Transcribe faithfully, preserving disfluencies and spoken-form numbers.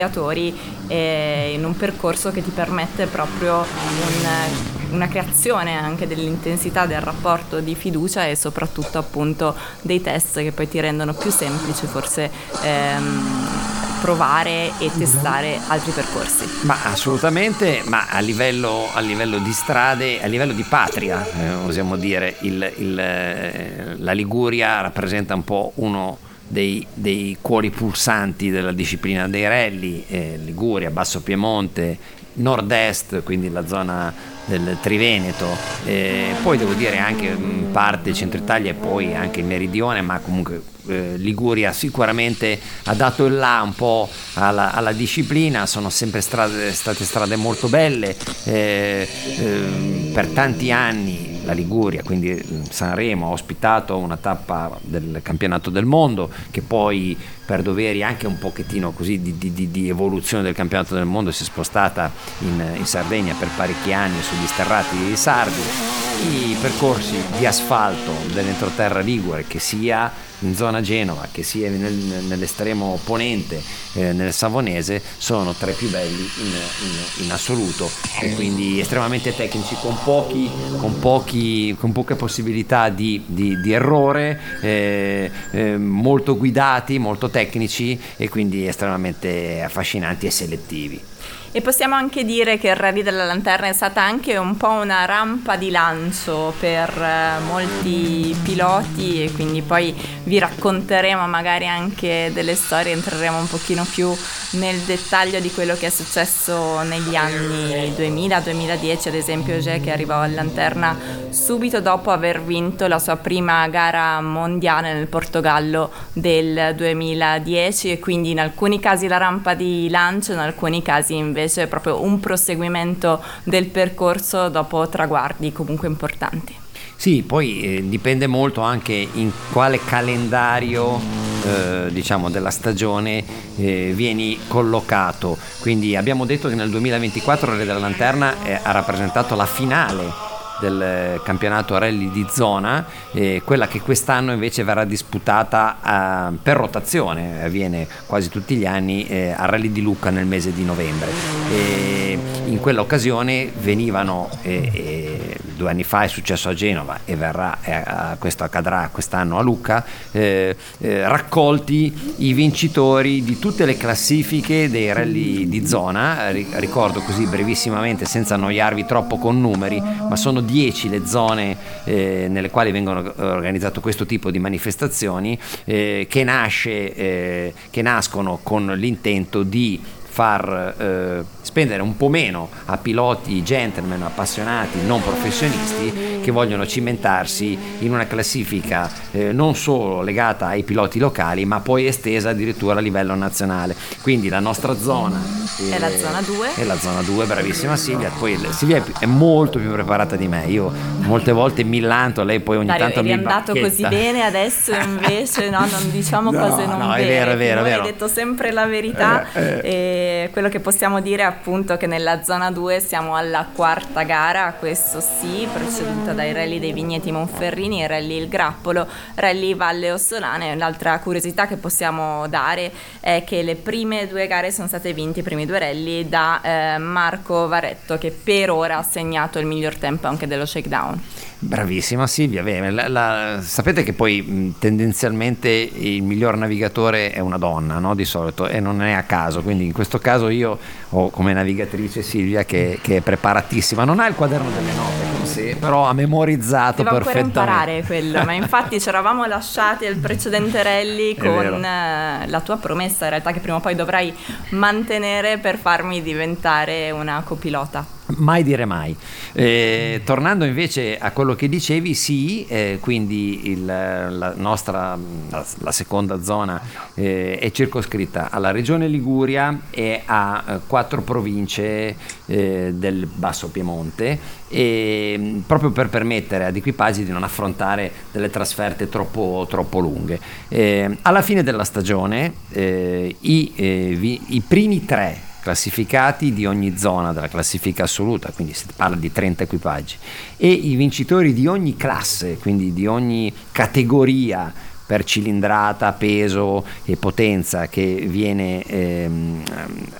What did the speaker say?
eh, in un percorso che ti permette proprio un, una creazione anche dell'intensità del rapporto di fiducia e soprattutto appunto dei test che poi ti rendono più semplice forse ehm, provare e testare altri percorsi. Ma assolutamente, ma a livello, a livello di strade, a livello di patria, eh, osiamo dire, il, il, la Liguria rappresenta un po' uno dei, dei cuori pulsanti della disciplina dei rally, eh, Liguria, Basso Piemonte, nord-est, quindi la zona del Triveneto, eh, poi devo dire anche in parte Centro Italia e poi anche il Meridione, ma comunque eh, Liguria sicuramente ha dato il là un po' alla, alla disciplina. Sono sempre strade, state strade molto belle, eh, eh, per tanti anni la Liguria, quindi Sanremo, ha ospitato una tappa del campionato del mondo che poi per doveri anche un pochettino così di, di, di evoluzione del campionato del mondo si è spostata in, in Sardegna per parecchi anni sugli sterrati sardi. I percorsi di asfalto dell'entroterra ligure, che sia in zona Genova che sia nel, nell'estremo ponente, eh, nel Savonese, sono tra i più belli in, in, in assoluto, e quindi estremamente tecnici, con pochi con pochi con poche possibilità di, di, di errore, eh, eh, molto guidati, molto tecnici e quindi estremamente affascinanti e selettivi. E possiamo anche dire che il Rally della Lanterna è stata anche un po' una rampa di lancio per eh, molti piloti, e quindi poi vi racconteremo magari anche delle storie, entreremo un pochino più nel dettaglio di quello che è successo negli anni duemila duemiladieci, ad esempio Ogier, che arrivò alla Lanterna subito dopo aver vinto la sua prima gara mondiale nel Portogallo del duemiladieci, e quindi in alcuni casi la rampa di lancio, in alcuni casi invece è proprio un proseguimento del percorso dopo traguardi comunque importanti. Sì, poi eh, dipende molto anche in quale calendario eh, diciamo della stagione eh, vieni collocato. Quindi abbiamo detto che nel duemilaventiquattro il Rally della Lanterna eh, ha rappresentato la finale del campionato rally di zona, eh, quella che quest'anno invece verrà disputata eh, per rotazione, avviene quasi tutti gli anni eh, al Rally di Lucca nel mese di novembre. E in quell'occasione venivano, eh, eh, due anni fa è successo a Genova e verrà, eh, questo accadrà quest'anno a Lucca, eh, eh, raccolti i vincitori di tutte le classifiche dei rally di zona. Ricordo così brevissimamente, senza annoiarvi troppo con numeri, ma sono dieci le zone eh, nelle quali vengono organizzato questo tipo di manifestazioni, eh, che nasce eh, che nascono con l'intento di far eh, spendere un po' meno a piloti gentleman, appassionati, non professionisti, che vogliono cimentarsi in una classifica eh, non solo legata ai piloti locali, ma poi estesa addirittura a livello nazionale. Quindi la nostra zona è, è la zona due. È la zona due, bravissima Silvia. Poi Silvia è, è molto più preparata di me. Io molte volte millanto, lei poi ogni Dario, tanto mi è andato bacchetta. Così bene, adesso invece no, non diciamo no, cose non no, vere. È vero, è vero, è vero. Hai detto sempre la verità. Eh, eh. E quello che possiamo dire è appunto che nella zona due siamo alla quarta gara, questo sì, preceduta dai rally dei Vigneti Monferrini, rally Il Grappolo, rally Valle Ossolane. L'altra curiosità che possiamo dare è che le prime due gare sono state vinte, i primi due rally, da eh, Marco Varetto, che per ora ha segnato il miglior tempo anche dello shakedown. Bravissima Silvia. Beh, la, la, sapete che poi mh, tendenzialmente il miglior navigatore è una donna, no? Di solito, e non è a caso, quindi in questo caso io ho come navigatrice Silvia che, che è preparatissima, non ha il quaderno delle note con sé, però ha memorizzato Devo perfettamente. Devo ancora imparare quello, ma infatti ci eravamo lasciati al precedente rally con la tua promessa in realtà, che prima o poi dovrai mantenere per farmi diventare una copilota. Mai dire mai. Eh, tornando invece a quello che dicevi, sì, eh, quindi il, la nostra la, la seconda zona eh, è circoscritta alla regione Liguria e a eh, quattro province eh, del Basso Piemonte, e proprio per permettere ad equipaggi di non affrontare delle trasferte troppo, troppo lunghe. Eh, alla fine della stagione eh, i, eh, vi, i primi tre classificati di ogni zona della classifica assoluta, quindi si parla di trenta equipaggi, e i vincitori di ogni classe, quindi di ogni categoria per cilindrata, peso e potenza che viene ehm,